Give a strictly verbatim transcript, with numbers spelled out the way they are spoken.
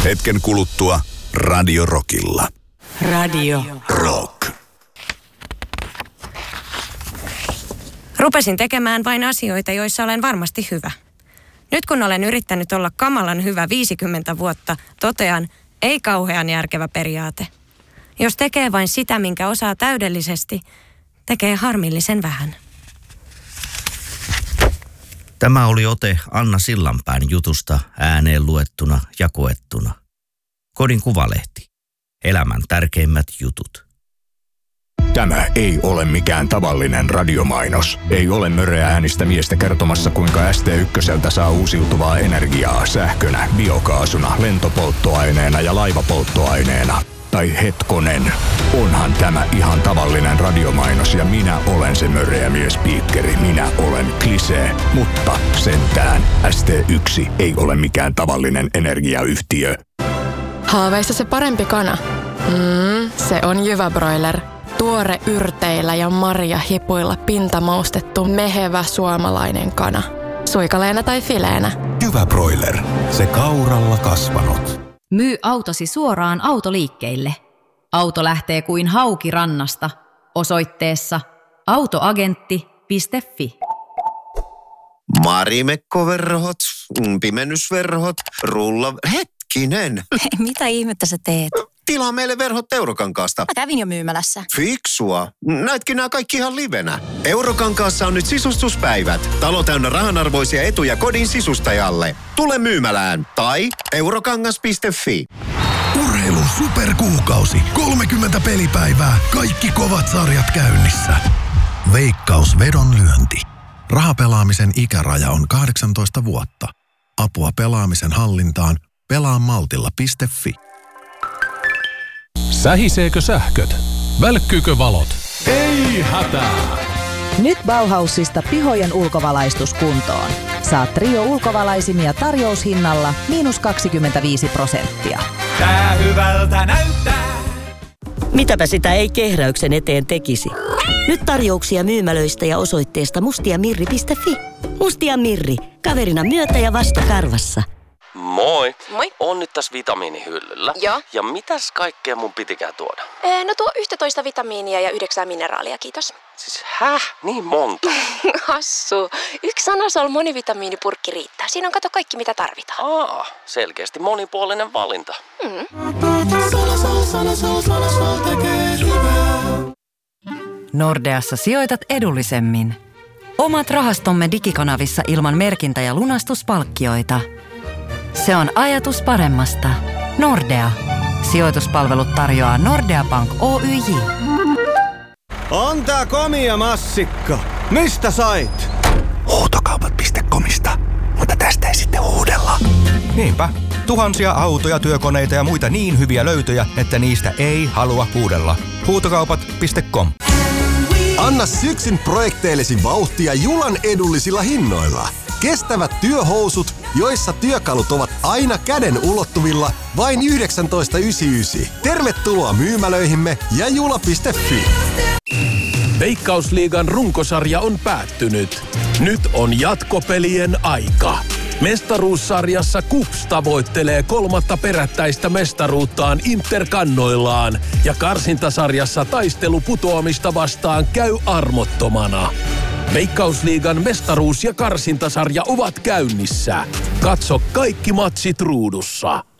Hetken kuluttua Radio Rockilla. Radio Rock. Rupesin tekemään vain asioita, joissa olen varmasti hyvä. Nyt kun olen yrittänyt olla kamalan hyvä viisikymmentä vuotta, totean, ei kauhean järkevä periaate. Jos tekee vain sitä, minkä osaa täydellisesti, tekee harmillisen vähän. Tämä oli ote Anna Sillanpään jutusta ääneen luettuna ja koettuna. Kodin Kuvalehti. Elämän tärkeimmät jutut. Tämä ei ole mikään tavallinen radiomainos. Ei ole möreä äänistä miestä kertomassa, kuinka S T ykköseltä saa uusiutuvaa energiaa sähkönä, biokaasuna, lentopolttoaineena ja laivapolttoaineena. Tai hetkonen, onhan tämä ihan tavallinen radiomainos ja minä olen se möreä miespiikkeri. Minä olen Klisee, mutta sentään S T yksi ei ole mikään tavallinen energiayhtiö. Haaveissa se parempi kana? Mm, se on Jyvä Broiler. Tuore yrteillä ja marjahipuilla pintamaustettu mehevä suomalainen kana. Suikaleena tai fileenä. Jyvä Broiler. Se kauralla kasvanut. Myy autosi suoraan autoliikkeille. Auto lähtee kuin hauki rannasta. Osoitteessa autoagentti piste fi. Marimekkoverhot, pimennysverhot, rulla... Hetkinen! Mitä ihmettä sä teet? Tilaa meille verhot Eurokankaasta. Mä kävin jo myymälässä. Fiksua. Näitkin nämä kaikki ihan livenä. Eurokankaassa on nyt sisustuspäivät. Talo täynnä rahanarvoisia etuja kodin sisustajalle. Tule myymälään tai eurokangas piste fi. Urheilun superkuukausi. kolmekymmentä pelipäivää. Kaikki kovat sarjat käynnissä. Veikkaus vedonlyönti. Rahapelaamisen ikäraja on kahdeksantoista vuotta. Apua pelaamisen hallintaan. pelaa maltilla piste fi. Sähiseekö sähköt? Välkkyykö valot? Ei hätää! Nyt Bauhausista pihojen ulkovalaistus kuntoon. Saat Trio ulkovalaisimia tarjoushinnalla miinus kaksikymmentäviisi prosenttia. Tää hyvältä näyttää! Mitäpä sitä ei kehräyksen eteen tekisi. Nyt tarjouksia myymälöistä ja osoitteesta mustiamirri piste fi. Mustia Mirri, kaverina myötä ja vasta karvassa. Moi. Moi. On nyt tässä vitamiinihyllyllä. Joo. Ja mitäs kaikkea mun pitikään tuoda? Ee, no tuo yksitoista vitamiinia ja yhdeksää mineraalia, kiitos. Siis häh? Niin monta? Hassu. Yksi Sanasol monivitamiinipurkki riittää. Siinä on kato kaikki mitä tarvitaan. Aa, selkeästi monipuolinen valinta. Mm. Nordeassa sijoitat edullisemmin. Omat rahastomme digikanavissa ilman merkintä- ja lunastuspalkkioita. Se on ajatus paremmasta. Nordea. Sijoituspalvelut tarjoaa Nordea Bank Oyj. On tää komia massikka. Mistä sait? Huutokaupat piste comista. Mutta tästä ei sitten huudella. Niinpä. Tuhansia autoja, työkoneita ja muita niin hyviä löytöjä, että niistä ei halua huudella. Huutokaupat piste com. Anna syksyn projekteillesi vauhtia Julan edullisilla hinnoilla. Kestävät työhousut, joissa työkalut ovat aina käden ulottuvilla, vain yhdeksäntoista yhdeksänkymmentäyhdeksän. Tervetuloa myymälöihimme ja jula piste fi. Veikkausliigan runkosarja on päättynyt. Nyt on jatkopelien aika. Mestaruussarjassa KuPS tavoittelee kolmatta perättäistä mestaruuttaan Interkannoillaan ja karsintasarjassa taistelu putoamista vastaan käy armottomana. Veikkausliigan mestaruus- ja karsintasarja ovat käynnissä. Katso kaikki matsit ruudussa.